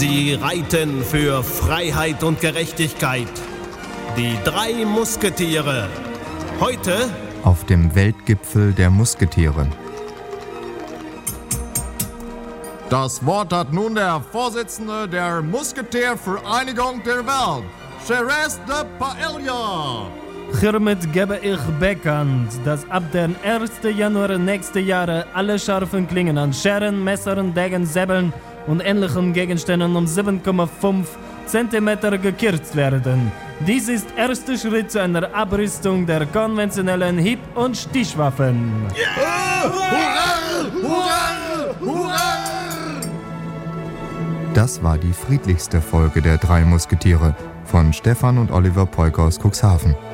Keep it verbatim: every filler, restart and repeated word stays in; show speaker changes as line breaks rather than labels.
Sie reiten für Freiheit und Gerechtigkeit. Die drei Musketiere. Heute
auf dem Weltgipfel der Musketiere.
Das Wort hat nun der Vorsitzende der Musketiervereinigung der Welt, Jerez de Paella.
Hiermit gebe ich bekannt, dass ab dem ersten Januar nächsten Jahres alle scharfen Klingen an Scheren, Messern, Degen, Säbeln und ähnlichen Gegenständen um sieben Komma fünf Zentimeter gekürzt werden. Dies ist erster Schritt zu einer Abrüstung der konventionellen Hieb- und Stichwaffen.
Yeah! Hurra! Hurra! Hurra!
Das war die friedlichste Folge der drei Musketiere von Stefan und Oliver Peuker aus Cuxhaven.